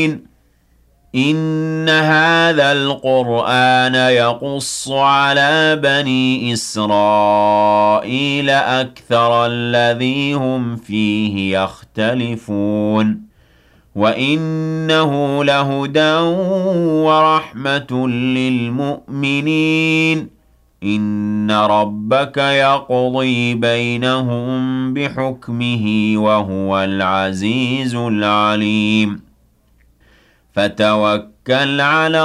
إن هذا القرآن يقص على بني إسرائيل أكثر الذي هم فيه يختلفون وإنه لهدى ورحمة للمؤمنين إن ربك يقضي بينهم بحكمه وهو العزيز العليم فتوكل على